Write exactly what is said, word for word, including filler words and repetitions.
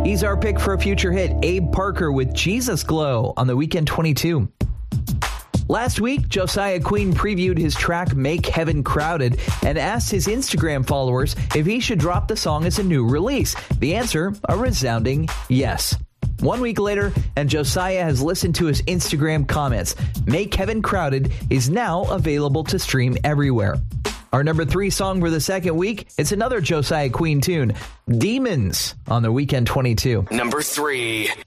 He's our pick for a future hit, Abe Parker with Jesus Glow on the Weekend twenty-two. Last week, Josiah Queen previewed his track Make Heaven Crowded and asked his Instagram followers if he should drop the song as a new release. The answer, a resounding yes. One week later, and Josiah has listened to his Instagram comments. Make Heaven Crowded is now available to stream everywhere. Our number three song for the second week, it's another Josiah Queen tune, Demons on the Weekend twenty-two. Number three.